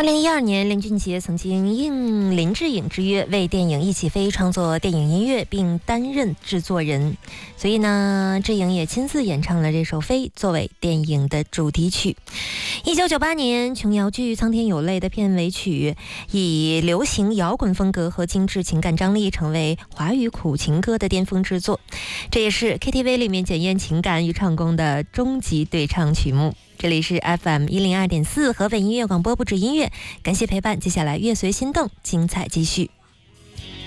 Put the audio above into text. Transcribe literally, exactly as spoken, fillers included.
二零一二年，林俊杰曾经应林志颖之约，为电影《一起飞》创作电影音乐，并担任制作人。所以呢，志颖也亲自演唱了这首《飞》作为电影的主题曲。一九九八年，琼瑶剧《苍天有泪》的片尾曲，以流行摇滚风格和精致情感张力，成为华语苦情歌的巅峰之作。这也是 K T V 里面检验情感与唱功的终极对唱曲目。这里是 F M 一零二点四河北音乐广播，不止音乐，感谢陪伴。接下来乐随心动，精彩继续。